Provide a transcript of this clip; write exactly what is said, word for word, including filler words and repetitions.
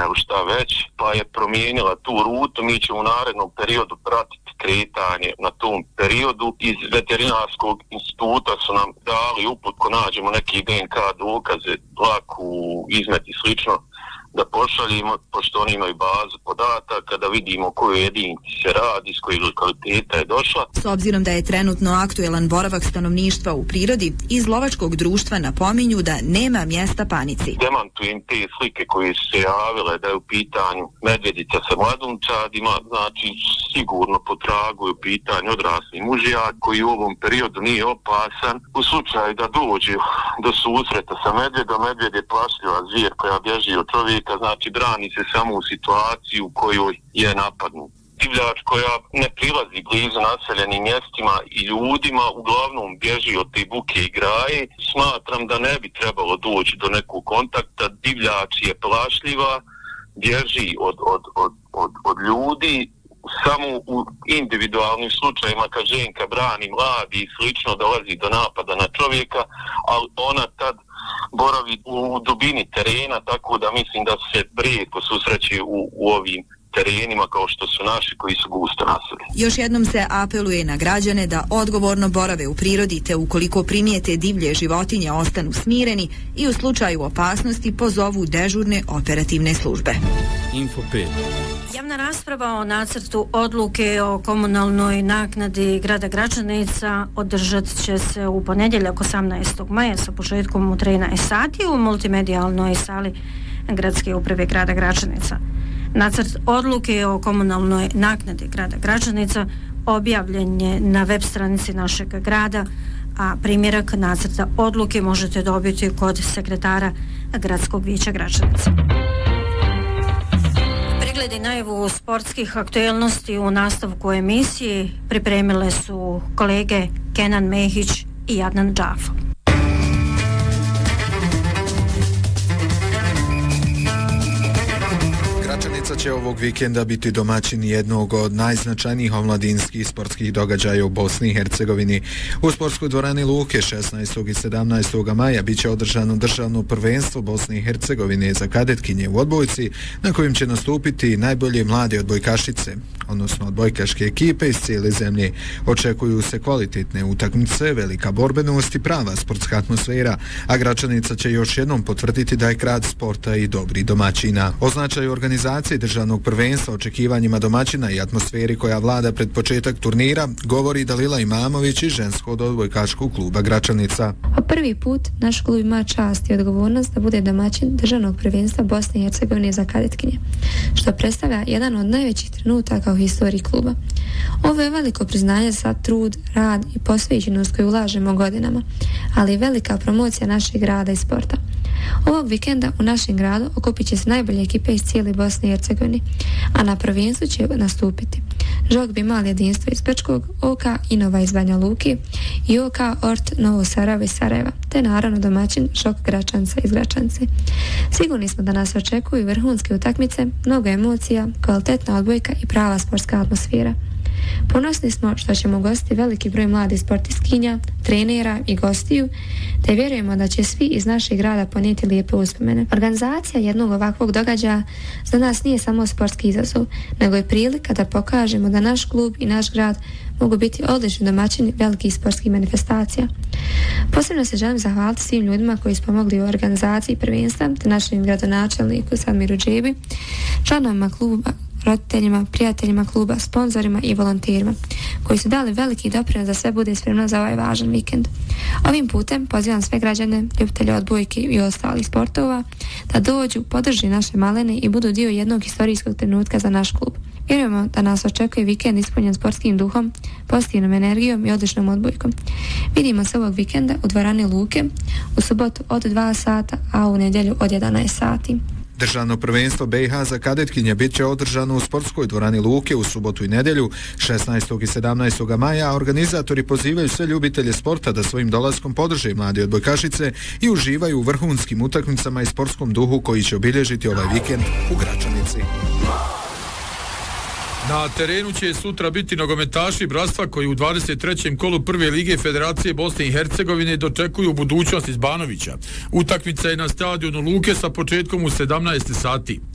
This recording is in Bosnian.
ili šta već, pa je promijenila tu rutu. Mi ćemo u narednom periodu pratiti kretanje na tom periodu. Iz veterinarskog instituta su nam dali uput ko nađemo neki D N K dokaze, dlaku, izmet i slično, da pošaljimo, pošto oni imaju bazu podataka, da vidimo kojoj jedinici se radi, s kojeg lokaliteta je došla. S obzirom da je trenutno aktuelan boravak stanovništva u prirodi, iz lovačkog društva napominju da nema mjesta panici. Demantujem te slike koje su se javile da je u pitanju medvjedica sa mladunčadima, znači sigurno po tragu je u pitanju odrasli mužijak koji u ovom periodu nije opasan. U slučaju da dođe do susreta sa medvjedom, medvjed je plašljiva zvijer koja bježi od čovjeka, znači brani se samo u situaciji u kojoj je napadnut. Divljač koja ne prilazi blizu naseljenim mjestima i ljudima uglavnom bježi od te buke i graje. Smatram da ne bi trebalo doći do nekog kontakta. Divljač je plašljiva, bježi od, od, od, od, od ljudi. Samo u individualnim slučajima kad ženka brani mladi i slično dolazi do napada na čovjeka, ali ona tad boravi u dubini terena, tako da mislim da se rijetko susreće u, u ovim terenima kao što su naši koji su gusto naseljeni. Još jednom se apeluje na građane da odgovorno borave u prirodi, te ukoliko primijete divlje životinje ostanu smireni i u slučaju opasnosti pozovu dežurne operativne službe. Info pet. Javna rasprava o nacrtu odluke o komunalnoj naknadi grada Gračanica održat će se u ponedjeljak osamnaestog maja sa početkom u trinaest sati u multimedijalnoj sali Gradske uprave grada Gračanica. Nacrt odluke o komunalnoj naknadi grada Gračanica objavljen je na web stranici našeg grada, a primjerak nacrta odluke možete dobiti kod sekretara Gradskog vijeća Gračanica. Pregledi najavu sportskih aktuelnosti u nastavku emisije pripremile su kolege Kenan Mehić i Adnan Džafo. Gračanica će ovog vikenda biti domaćin jednog od najznačajnijih omladinskih sportskih događaja u Bosni i Hercegovini. U sportskoj dvorani Luke šesnaestog i sedamnaestog maja biće održano državno prvenstvo Bosne i Hercegovine za kadetkinje u odbojci, na kojim će nastupiti najbolje mlade odbojkašice, odnosno odbojkaške ekipe iz cijele zemlje. Očekuju se kvalitetne utakmice, velika borbenost i prava sportska atmosfera, a Gračanica će još jednom potvrditi da je grad sporta i dobri domaćina. O značaju organizacije državnog prvenstva, očekivanjima domaćina i atmosferi koja vlada pred početak turnira govori Dalila Imamović iz ženskog odbojkaškog kluba Gračanica. A prvi put naš klub ima čast i odgovornost da bude domaćin državnog prvenstva Bosne i Hercegovine za kadetkinje, što predstavlja jedan od najvećih trenutaka u historiji kluba. Ovo je veliko priznanje za trud, rad i posvećenost koju ulažemo godinama, ali i velika promocija našeg grada i sporta. Ovog vikenda u našem gradu okupit će se najbolje ekipe iz cijele Bosne i Hercegovine, a na prvenstvu će nastupiti Žog Bimal jedinstvo iz Brčkog, O K Inova iz Banja Luke i O K Ort Novo Sarajevo iz Sarajeva, te naravno domaćin Žog Gračanca iz Gračance. Sigurni smo da nas očekuju vrhunske utakmice, mnogo emocija, kvalitetna odbojka i prava sportska atmosfera. Ponosni smo što ćemo gostiti veliki broj mladih sportistkinja, trenera i gostiju, te vjerujemo da će svi iz našeg grada ponijeti lijepe uspomene. Organizacija jednog ovakvog događaja za nas nije samo sportski izazov, nego je prilika da pokažemo da naš klub i naš grad mogu biti odlični domaćini velikih sportskih manifestacija. Posebno se želim zahvaliti svim ljudima koji su pomogli u organizaciji prvenstva, te našem gradonačelniku Sadmiru Džebi, članovima kluba, roditeljima, prijateljima kluba, sponzorima i volonterima koji su dali veliki doprinos da sve bude spremno za ovaj važan vikend. Ovim putem pozivam sve građane, ljubitelje odbojke i ostalih sportova da dođu, podrži naše malene i budu dio jednog historijskog trenutka za naš klub. Vjerujemo da nas očekuje vikend ispunjen sportskim duhom, pozitivnom energijom i odličnom odbojkom. Vidimo se ovog vikenda u dvorani Luke u subotu od dva sata, a u nedjelju od jedanaest sati. Državno prvenstvo B i H za kadetkinje bit će održano u sportskoj dvorani Luke u subotu i nedjelju šesnaestog i sedamnaestog maja, a organizatori pozivaju sve ljubitelje sporta da svojim dolaskom podrže mlade odbojkašice i uživaju u vrhunskim utakmicama i sportskom duhu koji će obilježiti ovaj vikend u Gračanici. Na terenu će sutra biti nogometaši Bratstva koji u dvadeset trećem kolu prve lige Federacije Bosne i Hercegovine dočekuju budućnost iz Banovića. Utakmica je na stadionu Luke sa početkom u sedamnaest sati.